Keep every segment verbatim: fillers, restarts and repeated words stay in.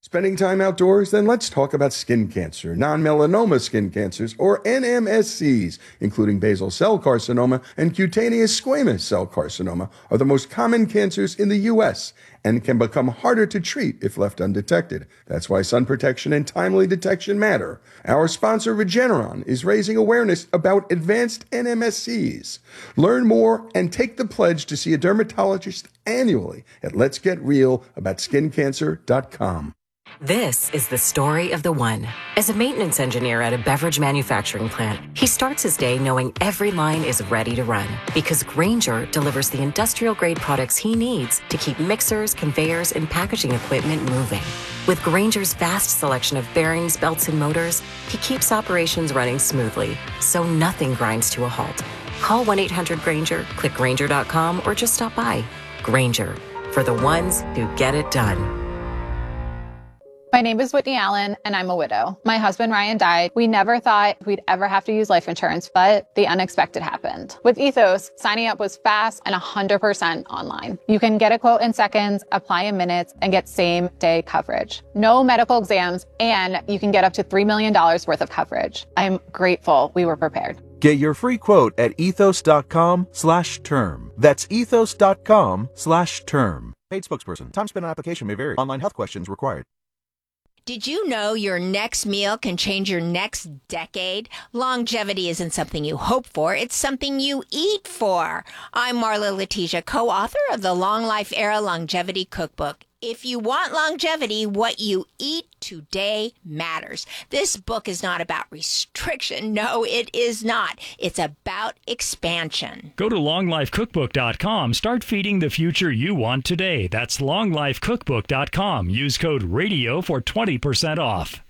Spending time outdoors? Then let's talk about skin cancer, non-melanoma skin cancers, or N M S Cs, including basal cell carcinoma and cutaneous squamous cell carcinoma, are the most common cancers in the U S and can become harder to treat if left undetected. That's why sun protection and timely detection matter. Our sponsor, Regeneron, is raising awareness about advanced N M S Cs. Learn more and take the pledge to see a dermatologist annually at lets get real about skin cancer dot com. This is the story of the one. As a maintenance engineer at a beverage manufacturing plant, he starts his day knowing every line is ready to run because Grainger delivers the industrial-grade products he needs to keep mixers, conveyors, and packaging equipment moving. With Grainger's vast selection of bearings, belts, and motors, he keeps operations running smoothly, so nothing grinds to a halt. Call one eight hundred Grainger, click Grainger dot com, or just stop by. Grainger, for the ones who get it done. My name is Whitney Allen, and I'm a widow. My husband, Ryan, died. We never thought we'd ever have to use life insurance, but the unexpected happened. With Ethos, signing up was fast and one hundred percent online. You can get a quote in seconds, apply in minutes, and get same-day coverage. No medical exams, and you can get up to three million dollars worth of coverage. I'm grateful we were prepared. Get your free quote at ethos.com slash term. That's ethos.com slash term. Paid spokesperson. Time spent on application may vary. Online health questions required. Did you know your next meal can change your next decade? Longevity isn't something you hope for. It's something you eat for. I'm Marla Letitia, co-author of the Long Life Era Longevity Cookbook. If you want longevity, what you eat today matters. This book is not about restriction. No, it is not. It's about expansion. Go to long life cookbook dot com. Start feeding the future you want today. That's long life cookbook dot com. Use code RADIO for twenty percent off.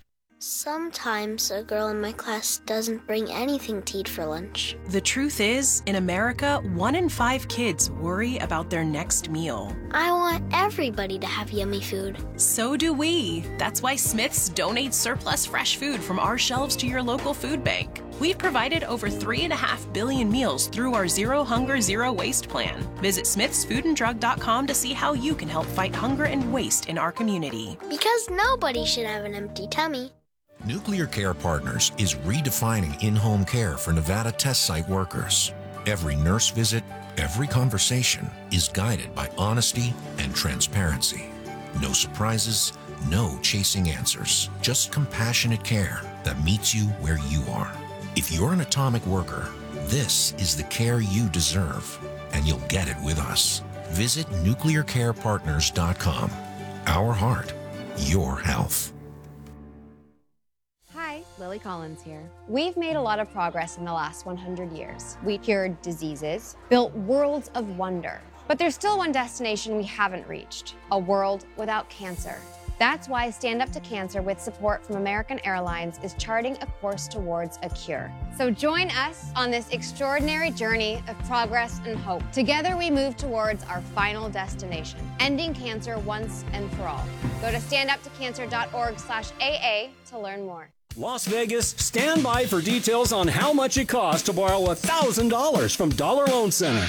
Sometimes a girl in my class doesn't bring anything to eat for lunch. The truth is, in America, one in five kids worry about their next meal. I want everybody to have yummy food. So do we. That's why Smith's donates surplus fresh food from our shelves to your local food bank. We've provided over three and a half billion meals through our Zero Hunger, Zero Waste plan. Visit smiths food and drug dot com to see how you can help fight hunger and waste in our community. Because nobody should have an empty tummy. Nuclear Care Partners is redefining in-home care for Nevada test site workers. Every nurse visit, every conversation is guided by honesty and transparency. No surprises, no chasing answers, just compassionate care that meets you where you are. If you're an atomic worker, this is the care you deserve, and you'll get it with us. Visit nuclear care partners dot com. Our heart, your health. Lily Collins here. We've made a lot of progress in the last one hundred years. We cured diseases, built worlds of wonder. But there's still one destination we haven't reached, a world without cancer. That's why Stand Up to Cancer, with support from American Airlines, is charting a course towards a cure. So join us on this extraordinary journey of progress and hope. Together we move towards our final destination, ending cancer once and for all. Go to stand up to cancer dot org slash A A to learn more. Las Vegas, stand by for details on how much it costs to borrow one thousand dollars from Dollar Loan Center.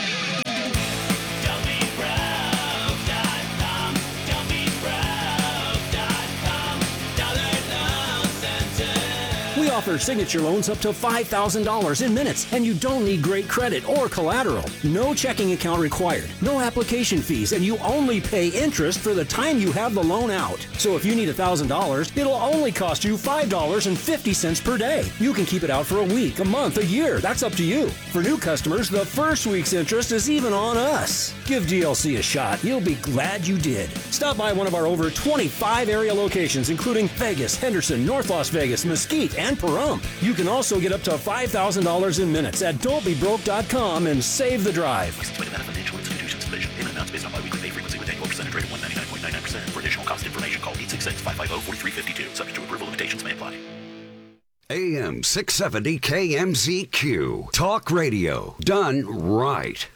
We offer signature loans up to five thousand dollars in minutes, and you don't need great credit or collateral. No checking account required, no application fees, and you only pay interest for the time you have the loan out. So if you need one thousand dollars, it'll only cost you five dollars and fifty cents per day. You can keep it out for a week, a month, a year. That's up to you. For new customers, the first week's interest is even on us. Give D L C a shot. You'll be glad you did. Stop by one of our over twenty-five area locations, including Vegas, Henderson, North Las Vegas, Mesquite, and Pahrump. You can also get up to five thousand dollars in minutes at don't be broke dot com and save the drive. Financial institutions division. Payment amounts based on biweekly pay frequency with annual percentage rate of one ninety-nine point nine nine percent. For additional cost information, call eight six six, five five zero, four three five two. Subject to approval, limitations may apply. A M six seventy K M Z Q. Talk radio done right.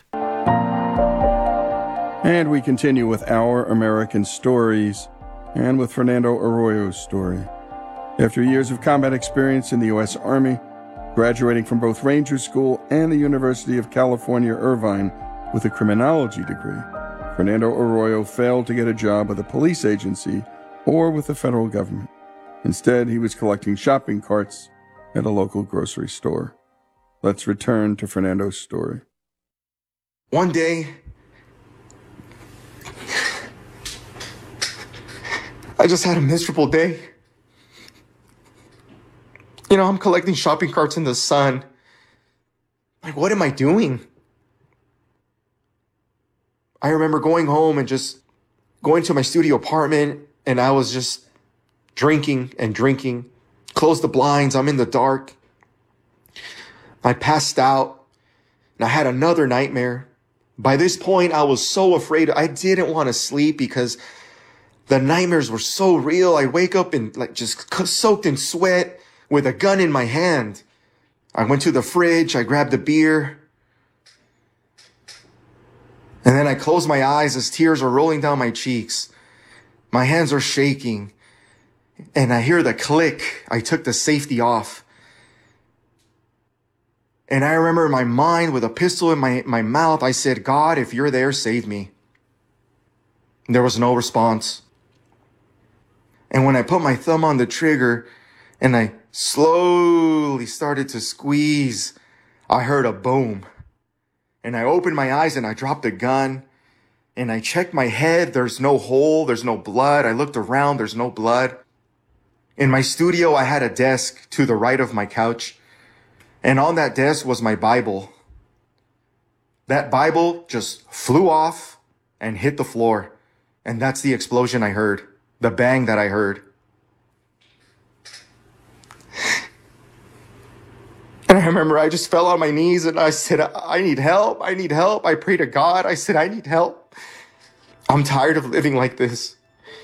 And we continue with Our American Stories and with Fernando Arroyo's story. After years of combat experience in the U S Army, graduating from both Ranger School and the University of California, Irvine, with a criminology degree, Fernando Arroyo failed to get a job with a police agency or with the federal government. Instead, he was collecting shopping carts at a local grocery store. Let's return to Fernando's story. One day, I just had a miserable day. You know, I'm collecting shopping carts in the sun. Like, what am I doing? I remember going home and just going to my studio apartment, and I was just drinking and drinking. Closed the blinds, I'm in the dark. I passed out, and I had another nightmare. By this point, I was so afraid. I didn't want to sleep because the nightmares were so real. I wake up and like just soaked in sweat with a gun in my hand. I went to the fridge, I grabbed a beer, and then I closed my eyes as tears are rolling down my cheeks. My hands are shaking, and I hear the click. I took the safety off. And I remember in my mind with a pistol in my, my mouth, I said, God, if you're there, save me. And there was no response. And when I put my thumb on the trigger and I slowly started to squeeze, I heard a boom. And I opened my eyes and I dropped the gun. And I checked my head. There's no hole. There's no blood. I looked around. There's no blood. In my studio, I had a desk to the right of my couch. And on that desk was my Bible. That Bible just flew off and hit the floor. And that's the explosion I heard. The bang that I heard. And I remember I just fell on my knees and I said, I need help. I need help. I prayed to God. I said, I need help. I'm tired of living like this.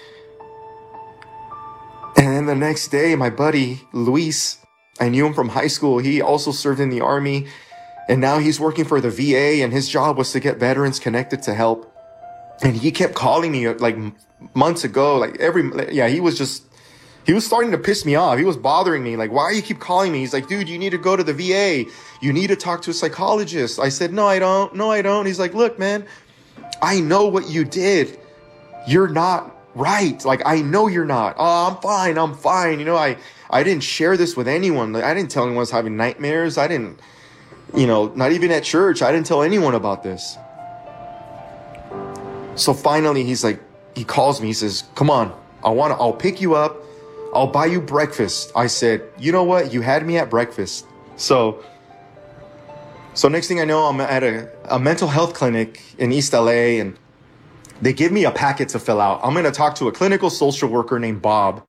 And then the next day, my buddy, Luis, I knew him from high school. He also served in the army, and now he's working for the V A, and his job was to get veterans connected to help. And he kept calling me like months ago, like every, yeah, he was just, he was starting to piss me off. He was bothering me. Like, why do you keep calling me? He's like, dude, you need to go to the V A. You need to talk to a psychologist. I said, no, I don't. No, I don't. He's like, look, man, I know what you did. You're not right. Like, I know you're not. Oh, I'm fine. I'm fine. You know, I, I didn't share this with anyone. Like, I didn't tell anyone I was having nightmares. I didn't, you know, not even at church. I didn't tell anyone about this. So finally, he's like, he calls me. He says, come on, I want to, I'll pick you up. I'll buy you breakfast. I said, you know what? You had me at breakfast. So, so next thing I know, I'm at a, a mental health clinic in East L A, and they give me a packet to fill out. I'm going to talk to a clinical social worker named Bob.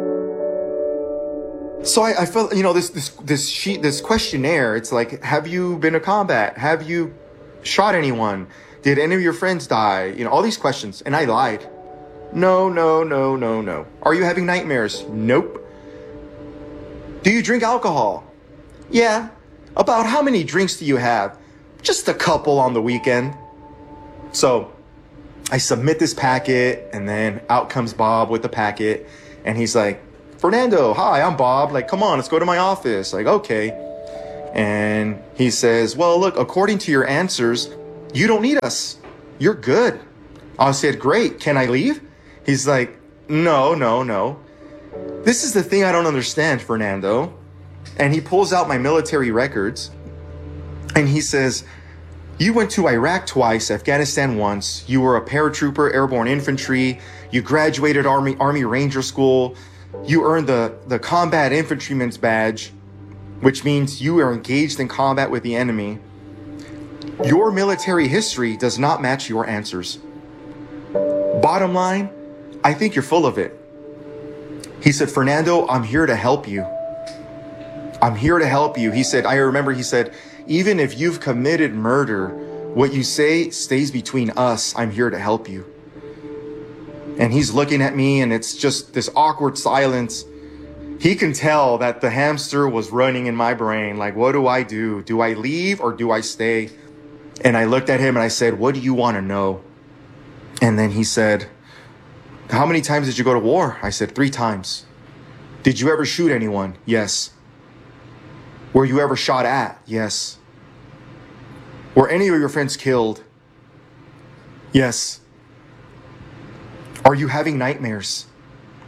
So I, I felt, you know, this, this, this sheet, this questionnaire, it's like, have you been to combat? Have you shot anyone? Did any of your friends die? You know, all these questions. And I lied. No, no, no, no, no. Are you having nightmares? Nope. Do you drink alcohol? Yeah. About how many drinks do you have? Just a couple on the weekend. So I submit this packet, and then out comes Bob with the packet, and he's like, Fernando, hi, I'm Bob. Like, come on, let's go to my office. Like, okay. And he says, well, look, according to your answers, you don't need us. You're good. I said, great. Can I leave? He's like, no, no, no. This is the thing I don't understand, Fernando. And he pulls out my military records, and he says, you went to Iraq twice, Afghanistan once. You were a paratrooper, airborne infantry. You graduated Army Army Ranger School. You earned the, the combat infantryman's badge, which means you are engaged in combat with the enemy. Your military history does not match your answers. Bottom line, I think you're full of it. He said, Fernando, I'm here to help you. I'm here to help you. He said, I remember he said, even if you've committed murder, what you say stays between us. I'm here to help you. And he's looking at me, and it's just this awkward silence. He can tell that the hamster was running in my brain. Like, what do I do? Do I leave or do I stay? And I looked at him and I said, what do you want to know? And then he said, how many times did you go to war? I said, three times. Did you ever shoot anyone? Yes. Were you ever shot at? Yes. Were any of your friends killed? Yes. Are you having nightmares?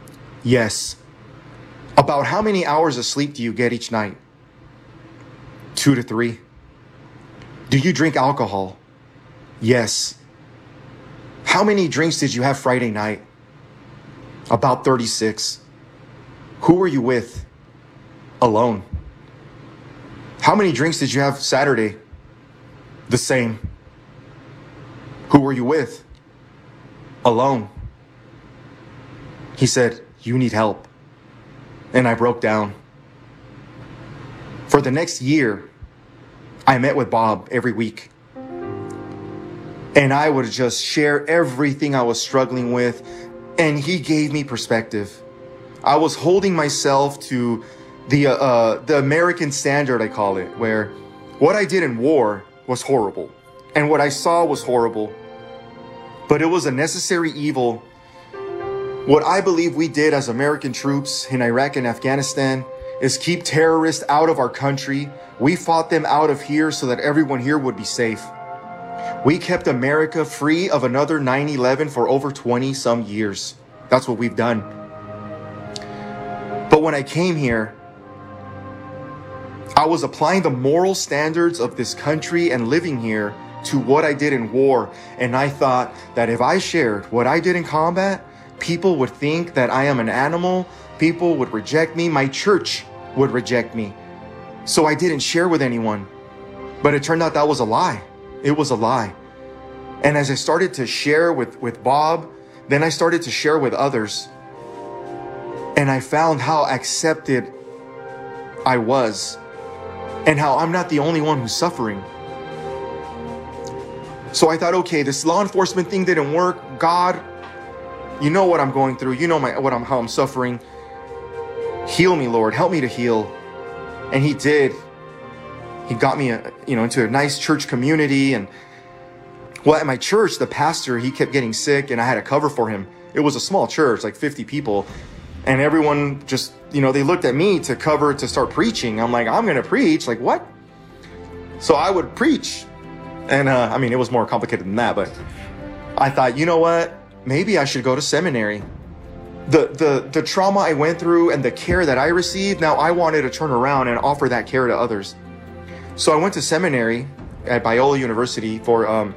Yes. About how many hours of sleep do you get each night? Two to three. Do you drink alcohol? Yes. How many drinks did you have Friday night? About thirty-six. Who were you with? Alone. How many drinks did you have Saturday? The same. Who were you with? Alone. He said, you need help. And I broke down. For the next year, I met with Bob every week. And I would just share everything I was struggling with. And he gave me perspective. I was holding myself to the, uh, uh, the American standard, I call it, where what I did in war was horrible. And what I saw was horrible. But it was a necessary evil. What I believe we did as American troops in Iraq and Afghanistan is keep terrorists out of our country. We fought them out of here so that everyone here would be safe. We kept America free of another nine eleven for over twenty some years. That's what we've done. But when I came here, I was applying the moral standards of this country and living here to what I did in war. And I thought that if I shared what I did in combat, people would think that I am an animal. People would reject me. My church would reject me. So I didn't share with anyone. But it turned out that was a lie. It was a lie. And as I started to share with, with Bob, then I started to share with others. And I found how accepted I was and how I'm not the only one who's suffering. So I thought, okay, this law enforcement thing didn't work. God, you know what I'm going through. You know my, what I'm, how I'm suffering. Heal me, Lord. Help me to heal. And he did. He got me, a, you know, into a nice church community. And well, at my church, the pastor, he kept getting sick and I had to cover for him. It was a small church, like fifty people. And everyone just, you know, they looked at me to cover, to start preaching. I'm like, I'm going to preach. Like, what? So I would preach. And, uh, I mean, it was more complicated than that. But I thought, you know what? Maybe I should go to seminary. The, the, the trauma I went through and the care that I received, now I wanted to turn around and offer that care to others. So I went to seminary at Biola University for um,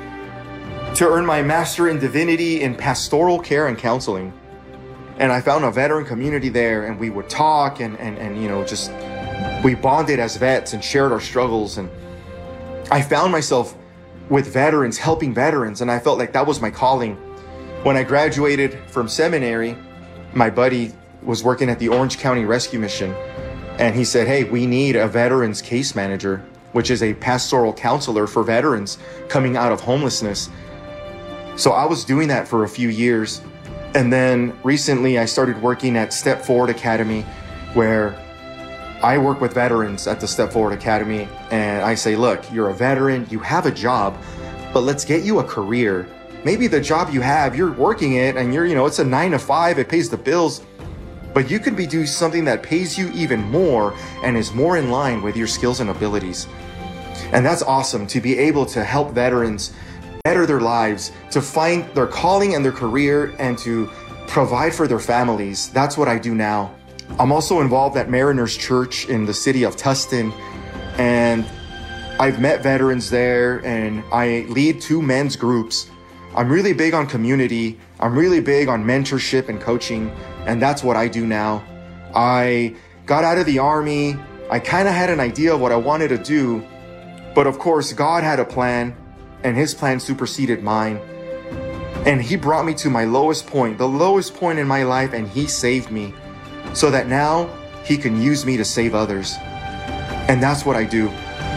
to earn my master in divinity in pastoral care and counseling. And I found a veteran community there, and we would talk and, and, and you know, just, we bonded as vets and shared our struggles. And I found myself with veterans, helping veterans, and I felt like that was my calling. When I graduated from seminary, my buddy was working at the Orange County Rescue Mission, and he said, hey, we need a veterans case manager, which is a pastoral counselor for veterans coming out of homelessness. So I was doing that for a few years. And then recently I started working at Step Forward Academy, where I work with veterans at the Step Forward Academy. And I say, look, you're a veteran, you have a job, but let's get you a career. Maybe the job you have, you're working it and you're, you know, it's a nine to five, it pays the bills, but you could be doing something that pays you even more and is more in line with your skills and abilities. And that's awesome, to be able to help veterans better their lives, to find their calling and their career, and to provide for their families. That's what I do now. I'm also involved at Mariners Church in the city of Tustin, and I've met veterans there, and I lead two men's groups. I'm really big on community. I'm really big on mentorship and coaching, and that's what I do now. I got out of the Army. I kind of had an idea of what I wanted to do, but of course, God had a plan, and his plan superseded mine. And he brought me to my lowest point, the lowest point in my life, and he saved me so that now he can use me to save others. And that's what I do.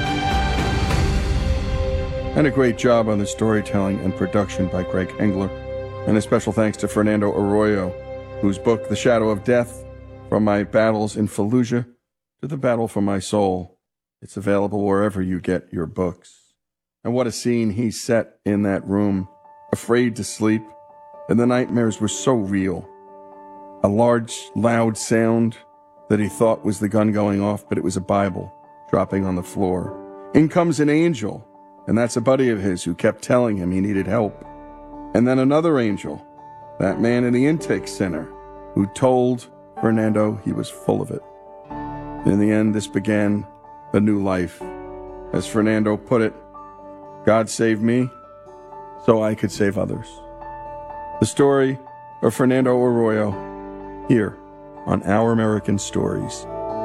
And a great job on the storytelling and production by Greg Hengler. And a special thanks to Fernando Arroyo, whose book, The Shadow of Death, From My Battles in Fallujah to the Battle for My Soul. It's available wherever you get your books. And what a scene he set in that room, afraid to sleep, and the nightmares were so real. A large, loud sound that he thought was the gun going off, but it was a Bible dropping on the floor. In comes an angel, and that's a buddy of his who kept telling him he needed help. And then another angel, that man in the intake center, who told Fernando he was full of it. In the end, this began a new life. As Fernando put it, God saved me so I could save others. The story of Fernando Arroyo, here on Our American Stories.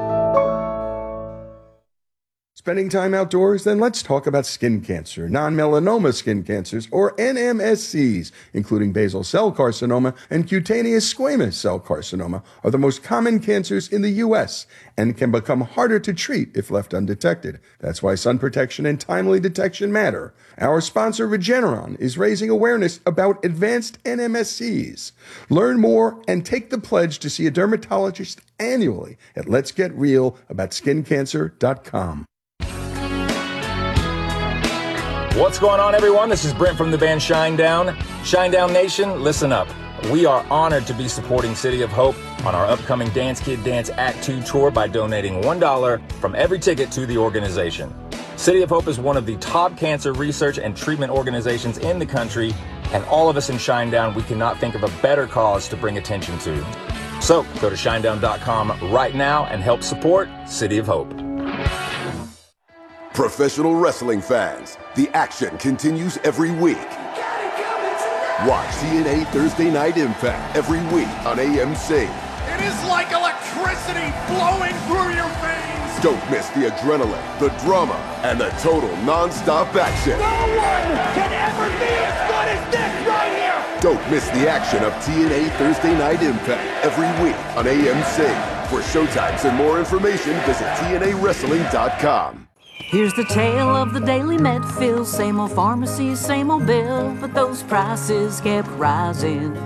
Spending time outdoors? Then let's talk about skin cancer, non-melanoma skin cancers, or N M S Cs, including basal cell carcinoma and cutaneous squamous cell carcinoma, are the most common cancers in the U S and can become harder to treat if left undetected. That's why sun protection and timely detection matter. Our sponsor, Regeneron, is raising awareness about advanced N M S Cs. Learn more and take the pledge to see a dermatologist annually at lets get real about skin cancer dot com. What's going on, everyone? This is Brent from the band Shinedown. Shinedown Nation, listen up. We are honored to be supporting City of Hope on our upcoming Dance Kid Dance Act two tour by donating one dollar from every ticket to the organization. City of Hope is one of the top cancer research and treatment organizations in the country, and all of us in Shinedown, we cannot think of a better cause to bring attention to. So go to shinedown dot com right now and help support City of Hope. Professional wrestling fans, the action continues every week. Watch T N A Thursday Night Impact every week on A M C. It is like electricity flowing through your veins. Don't miss the adrenaline, the drama, and the total non-stop action. No one can ever be as good as this right here. Don't miss the action of T N A Thursday Night Impact every week on A M C. For showtimes and more information, visit T N A wrestling dot com. Here's the tale of the daily Medfill, same old pharmacy, same old bill, but those prices kept rising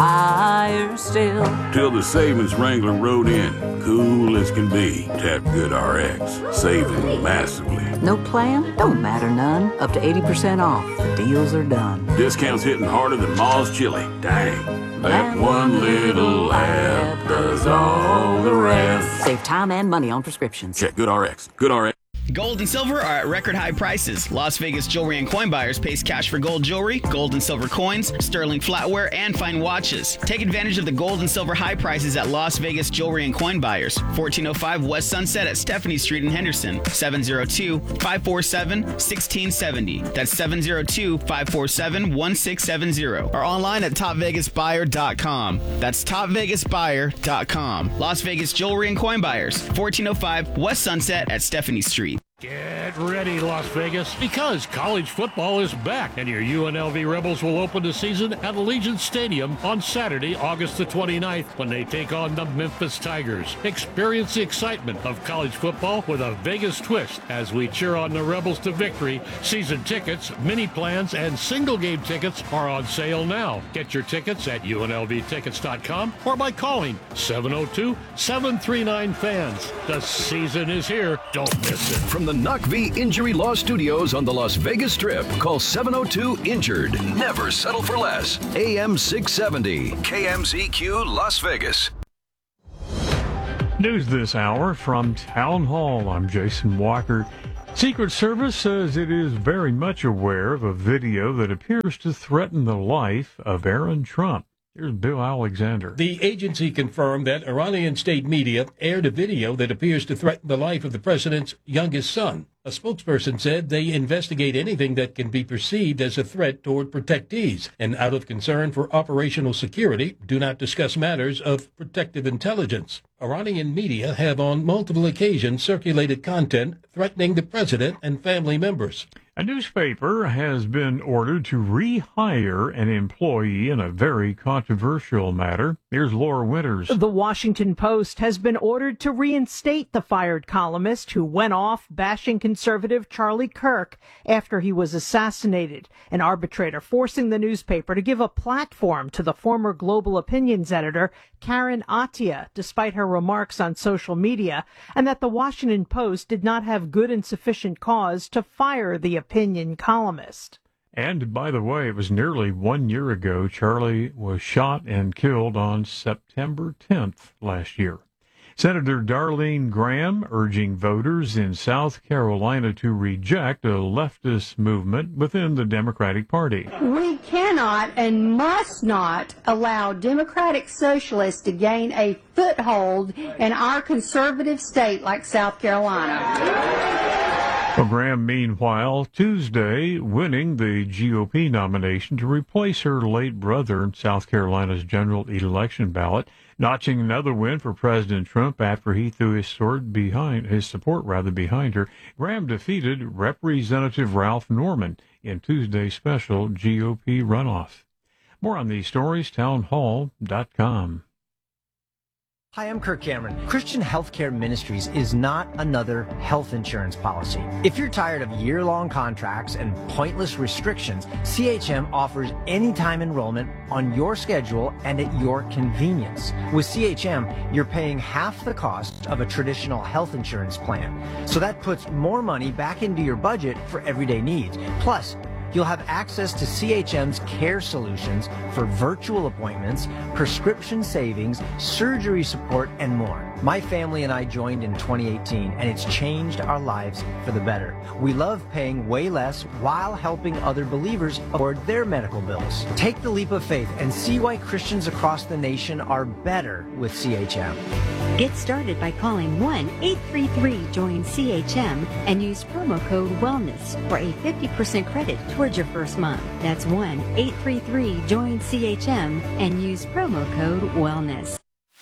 higher still. Till the savings wrangler rode in, cool as can be. Tap GoodRx, saving massively. No plan? Don't matter none. Up to eighty percent off. The deals are done. Discounts hitting harder than Ma's chili. Dang. That one little app does all the rest. Save time and money on prescriptions. Check GoodRx. GoodRx. Gold and silver are at record high prices. Las Vegas Jewelry and Coin Buyers pays cash for gold jewelry, gold and silver coins, sterling flatware, and fine watches. Take advantage of the gold and silver high prices at Las Vegas Jewelry and Coin Buyers, fourteen oh five West Sunset at Stephanie Street in Henderson, seven oh two, five four seven, one six seven oh. That's seven oh two, five four seven, one six seven oh. Or online at top vegas buyer dot com. That's top vegas buyer dot com. Las Vegas Jewelry and Coin Buyers, fourteen oh five West Sunset at Stephanie Street. Get ready, Las Vegas, because college football is back, and your U N L V Rebels will open the season at Allegiant Stadium on Saturday, August the twenty-ninth, when they take on the Memphis Tigers. Experience the excitement of college football with a Vegas twist as we cheer on the Rebels to victory. Season tickets, mini plans, and single-game tickets are on sale now. Get your tickets at U N L V tickets dot com or by calling seven oh two, seven three nine, fans. The season is here. Don't miss it. From the N U C V Injury Law Studios on the Las Vegas Strip, call seven oh two, injured. Never settle for less. A M six seventy, K M Z Q, Las Vegas. News this hour from Town Hall. I'm Jason Walker. Secret Service says it is very much aware of a video that appears to threaten the life of Aaron Trump. Here's Bill Alexander. The agency confirmed that Iranian state media aired a video that appears to threaten the life of the president's youngest son. A spokesperson said they investigate anything that can be perceived as a threat toward protectees, and out of concern for operational security, do not discuss matters of protective intelligence. Iranian media have on multiple occasions circulated content threatening the president and family members. A newspaper has been ordered to rehire an employee in a very controversial matter. Here's Laura Winters. The Washington Post has been ordered to reinstate the fired columnist who went off bashing conservative Charlie Kirk after he was assassinated, an arbitrator forcing the newspaper to give a platform to the former Global Opinions editor Karen Attiah, despite her remarks on social media, and that the Washington Post did not have good and sufficient cause to fire the opinion columnist. And by the way, it was nearly one year ago Charlie was shot and killed on September tenth last year. Senator Darlene Graham urging voters in South Carolina to reject a leftist movement within the Democratic Party. We cannot and must not allow Democratic Socialists to gain a foothold in our conservative state like South Carolina. Well, Graham, meanwhile, Tuesday winning the G O P nomination to replace her late brother in South Carolina's general election ballot, notching another win for President Trump after he threw his sword behind his support rather behind her. Graham defeated Representative Ralph Norman in Tuesday's special G O P runoff. More on these stories, townhall dot com. Hi, I'm Kirk Cameron. Christian Healthcare Ministries is not another health insurance policy. If you're tired of year-long contracts and pointless restrictions, C H M offers anytime enrollment on your schedule and at your convenience. With C H M, you're paying half the cost of a traditional health insurance plan. So that puts more money back into your budget for everyday needs. Plus, you'll have access to C H M's care solutions for virtual appointments, prescription savings, surgery support, and more. My family and I joined in twenty eighteen, and it's changed our lives for the better. We love paying way less while helping other believers afford their medical bills. Take the leap of faith and see why Christians across the nation are better with C H M. Get started by calling one eight three three join C H M and use promo code WELLNESS for a fifty percent credit towards your first month. That's one eight three three join C H M and use promo code WELLNESS.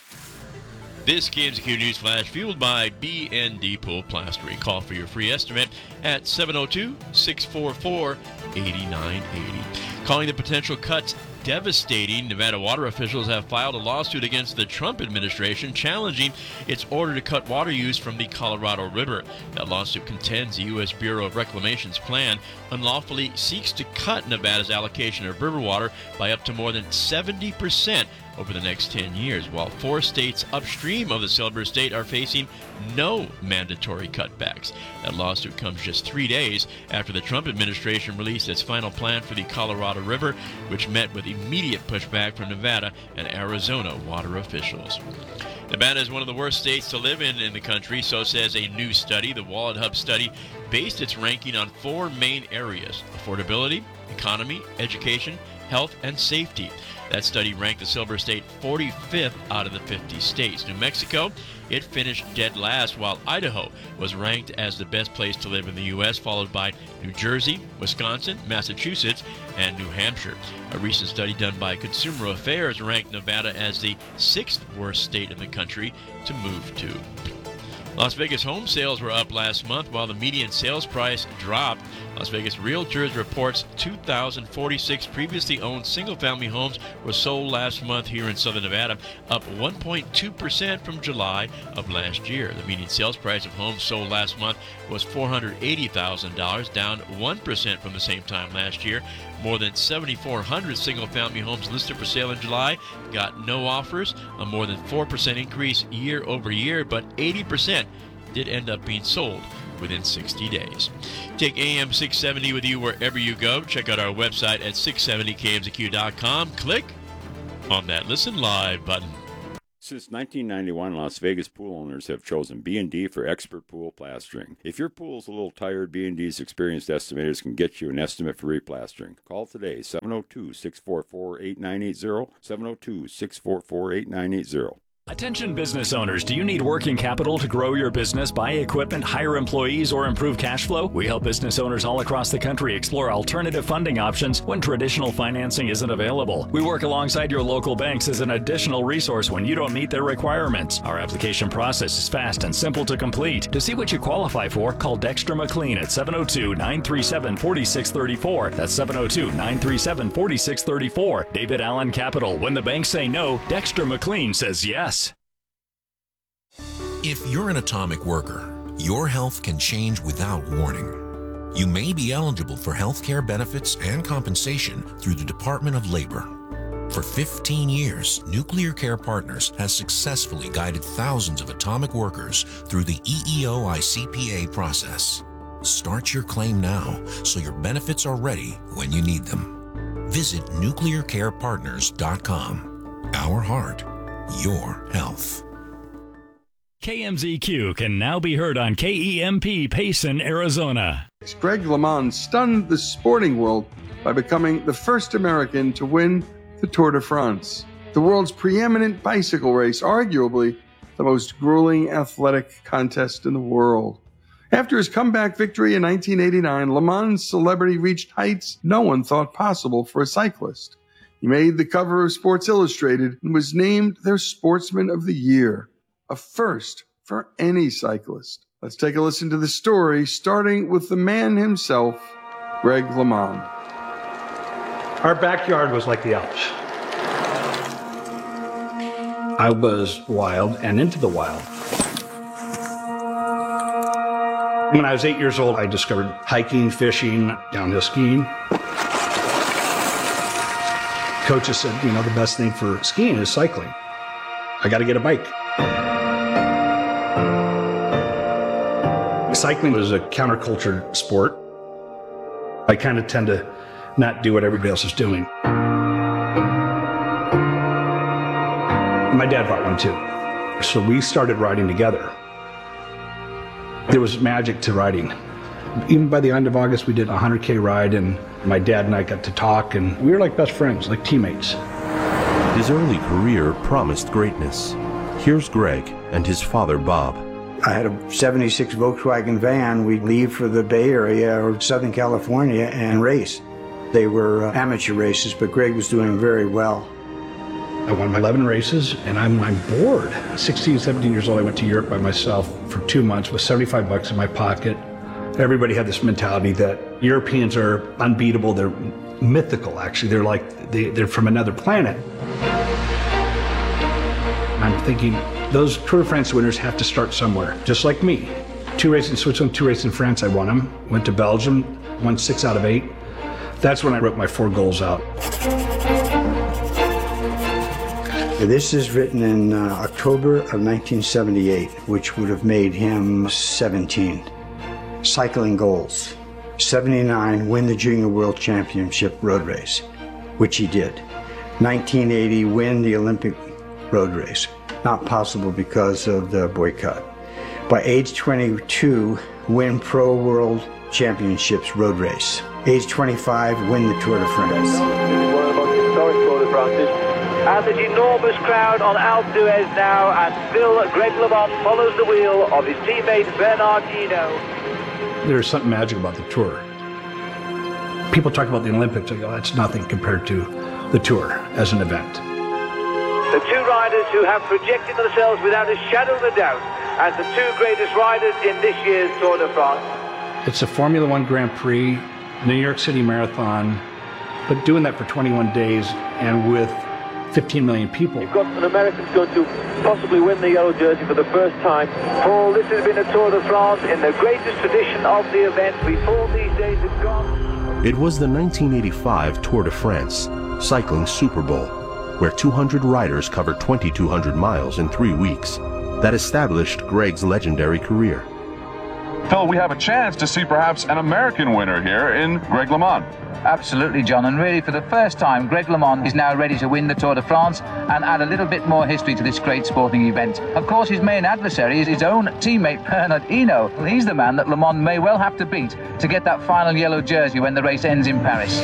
This K M Z Q News Flash fueled by B and D Pool Plastering. Call for your free estimate at seven oh two, six four four, eight nine eight oh. Calling the potential cuts devastating, Nevada water officials have filed a lawsuit against the Trump administration challenging its order to cut water use from the Colorado River. That lawsuit contends the U S Bureau of Reclamation's plan unlawfully seeks to cut Nevada's allocation of river water by up to more than seventy percent over the next ten years, while four states upstream of the Silver State are facing no mandatory cutbacks. That lawsuit comes just three days after the Trump administration released its final plan for the Colorado River, which met with immediate pushback from Nevada and Arizona water officials. Nevada is one of the worst states to live in in the country, so says a new study. The Wallet Hub study based its ranking on four main areas: affordability, economy, education, health, and safety. That study ranked the Silver State forty-fifth out of the fifty states. New Mexico, it finished dead last, while Idaho was ranked as the best place to live in the U S, followed by New Jersey, Wisconsin, Massachusetts, and New Hampshire. A recent study done by Consumer Affairs ranked Nevada as the sixth worst state in the country to move to. Las Vegas home sales were up last month while the median sales price dropped. Las Vegas Realtors reports two thousand forty-six previously owned single-family homes were sold last month here in Southern Nevada, up one point two percent from July of last year. The median sales price of homes sold last month was four hundred eighty thousand dollars, down one percent from the same time last year. More than seven thousand four hundred single-family homes listed for sale in July got no offers, a more than four percent increase year over year, but eighty percent did end up being sold within sixty days. Take A M six seventy with you wherever you go. Check out our website at six seventy K M Z Q dot com. Click on that Listen Live button. Since nineteen ninety-one, Las Vegas pool owners have chosen B and D for expert pool plastering. If your pool is a little tired, B and D's experienced estimators can get you an estimate for replastering. Call today, seven oh two, six four four, eight nine eight oh, seven oh two, six four four, eight nine eight oh. Attention business owners, do you need working capital to grow your business, buy equipment, hire employees, or improve cash flow? We help business owners all across the country explore alternative funding options when traditional financing isn't available. We work alongside your local banks as an additional resource when you don't meet their requirements. Our application process is fast and simple to complete. To see what you qualify for, call Dexter McLean at seven oh two, nine three seven, four six three four. That's seven oh two, nine three seven, four six three four. David Allen Capital. When the banks say no, Dexter McLean says yes. If you're an atomic worker, your health can change without warning. You may be eligible for health care benefits and compensation through the Department of Labor. For fifteen years, Nuclear Care Partners has successfully guided thousands of atomic workers through the E E O I C P A process. Start your claim now so your benefits are ready when you need them. Visit nuclear care partners dot com. Our heart, your health. K M Z Q can now be heard on K E M P Payson, Arizona. Greg LeMond stunned the sporting world by becoming the first American to win the Tour de France, the world's preeminent bicycle race, arguably the most grueling athletic contest in the world. After his comeback victory in nineteen eighty-nine, LeMond's celebrity reached heights no one thought possible for a cyclist. He made the cover of Sports Illustrated and was named their Sportsman of the Year, a first for any cyclist. Let's take a listen to the story, starting with the man himself, Greg LeMond. Our backyard was like the Alps. I was wild and into the wild. When I was eight years old, I discovered hiking, fishing, downhill skiing. Coaches said, you know, the best thing for skiing is cycling. I got to get a bike. Cycling was a counterculture sport. I kind of tend to not do what everybody else is doing. My dad bought one too. So we started riding together. There was magic to riding. Even by the end of August, we did a one hundred K ride, and my dad and I got to talk, and we were like best friends, like teammates. His early career promised greatness. Here's Greg and his father, Bob. I had a seventy-six Volkswagen van. We'd leave for the Bay Area or Southern California and race. They were uh, amateur races, but Greg was doing very well. I won eleven races, and I'm, I'm bored. sixteen, seventeen years old, I went to Europe by myself for two months with seventy-five bucks in my pocket. Everybody had this mentality that Europeans are unbeatable. They're mythical, actually. They're like, they, they're from another planet. I'm thinking, those Tour de France winners have to start somewhere, just like me. Two races in Switzerland, two races in France, I won them. Went to Belgium, won six out of eight. That's when I wrote my four goals out. This is written in uh, October of nineteen seventy-eight, which would have made him seventeen. Cycling goals. seventy-nine, win the Junior World Championship road race, which he did. nineteen eighty, win the Olympic road race. Not possible because of the boycott. By age twenty-two, win Pro World Championships road race. Age twenty-five, win the Tour de France. One of the most historic Tour de France's. And this enormous crowd on Alpe d'Huez now, and still Greg LeMond follows the wheel of his teammate Bernard Hinault. There's something magic about the Tour. People talk about the Olympics, I go, that's nothing compared to the Tour as an event. The two riders who have projected themselves without a shadow of a doubt as the two greatest riders in this year's Tour de France. It's a Formula One Grand Prix, New York City Marathon, but doing that for twenty-one days and with fifteen million people. You've got an American going to possibly win the yellow jersey for the first time. Paul, this has been a Tour de France in the greatest tradition of the event. Before these days have gone. It was the nineteen eighty-five Tour de France, cycling Super Bowl, where two hundred riders covered twenty-two hundred miles in three weeks, that established Greg's legendary career. Phil, we have a chance to see perhaps an American winner here in Greg LeMond. Absolutely, John, and really for the first time, Greg LeMond is now ready to win the Tour de France and add a little bit more history to this great sporting event. Of course, his main adversary is his own teammate, Bernard Hinault. He's the man that LeMond may well have to beat to get that final yellow jersey when the race ends in Paris.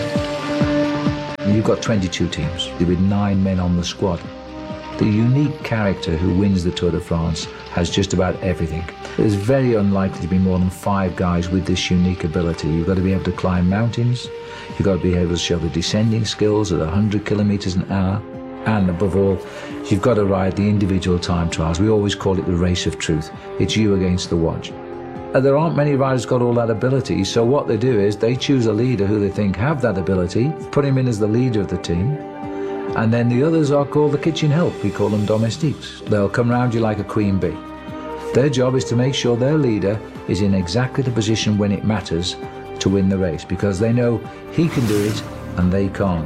You've got twenty-two teams with nine men on the squad. The unique character who wins the Tour de France has just about everything. There's very unlikely to be more than five guys with this unique ability. You've got to be able to climb mountains, you've got to be able to show the descending skills at one hundred kilometers an hour, and above all, you've got to ride the individual time trials. We always call it the race of truth. It's you against the watch. And there aren't many riders got all that ability, so what they do is they choose a leader who they think have that ability, put him in as the leader of the team, and then the others are called the kitchen help. We call them domestiques. They'll come round you like a queen bee. Their job is to make sure their leader is in exactly the position when it matters to win the race, because they know he can do it and they can't.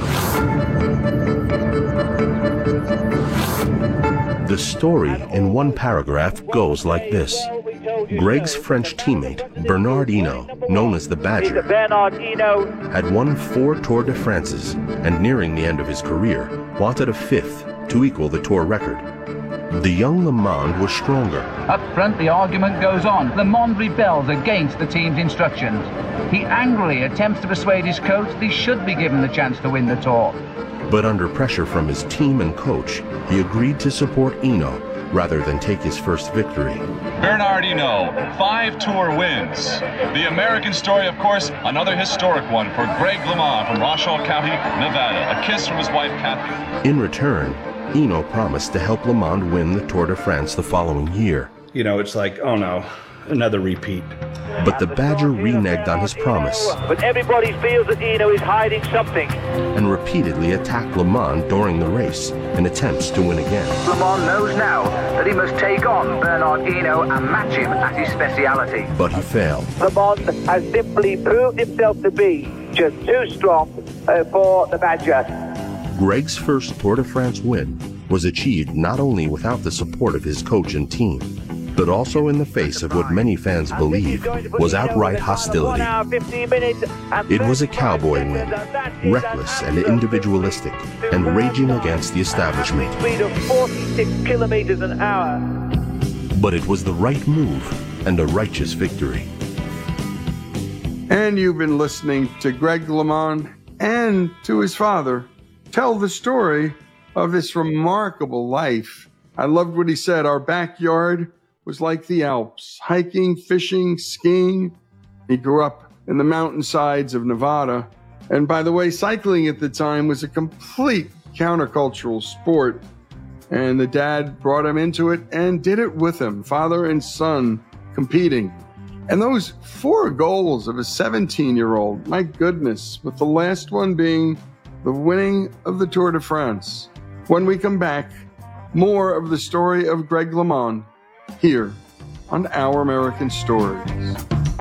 The story in one paragraph goes like this. Greg's French teammate, Bernard Hinault, known as the Badger, Bernard Hinault had won four Tour de France's and nearing the end of his career, wanted a fifth to equal the Tour record. The young LeMond was stronger. Up front, the argument goes on. LeMond rebels against the team's instructions. He angrily attempts to persuade his coach that he should be given the chance to win the Tour. But under pressure from his team and coach, he agreed to support Hinault rather than take his first victory. Bernard Hinault, five Tour wins. The American story, of course, another historic one for Greg LeMond from Washoe County, Nevada. A kiss from his wife, Kathy. In return, Hinault promised to help LeMond win the Tour de France the following year. You know, it's like, oh no, another repeat. But the Badger reneged on his promise. But everybody feels that Hinault is hiding something. And repeatedly attacked LeMond during the race in attempts to win again. LeMond knows now that he must take on Bernard Hinault and match him at his speciality. But he failed. LeMond has simply proved himself to be just too strong uh, for the Badger. Greg's first Tour de France win was achieved not only without the support of his coach and team, but also in the face of what many fans believe was outright hostility. It was a cowboy win, reckless and individualistic, and raging against the establishment. Speed of forty-six kilometers an hour. But it was the right move and a righteous victory. And you've been listening to Greg LeMond and to his father tell the story of this remarkable life. I loved what he said. Our backyard was like the Alps, hiking, fishing, skiing. He grew up in the mountainsides of Nevada. And by the way, cycling at the time was a complete countercultural sport. And the dad brought him into it and did it with him, father and son competing. And those four goals of a seventeen-year-old, my goodness, with the last one being the winning of the Tour de France. When we come back, more of the story of Greg LeMond here on Our American Stories.